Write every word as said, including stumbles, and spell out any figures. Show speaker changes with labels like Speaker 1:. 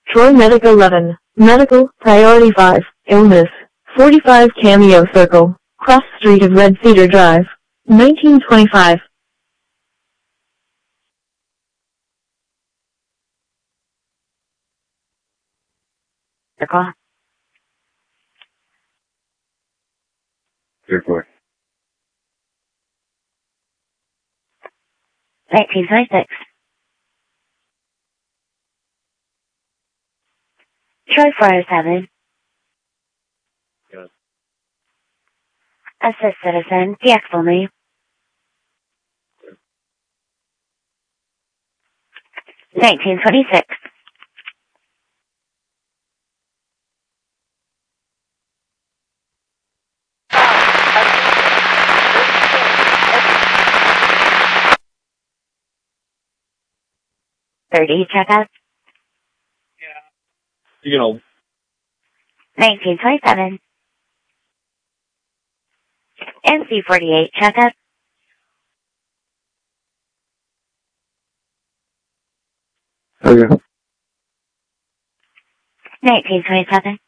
Speaker 1: Troy Medic eleven. Medical, Priority five. Illness. forty-five Cameo Circle. Cross Street of Red Cedar Drive. nineteen twenty-five.
Speaker 2: Circle.
Speaker 3: Circle.
Speaker 2: nineteen twenty-six. Troy four oh seven.
Speaker 3: Yes.
Speaker 2: Assist citizen. D X only. nineteen twenty-six. thirty, checkup.
Speaker 3: You know.
Speaker 2: nineteen twenty-seven. N C forty-eight, checkup.
Speaker 3: Okay.
Speaker 2: nineteen twenty-seven.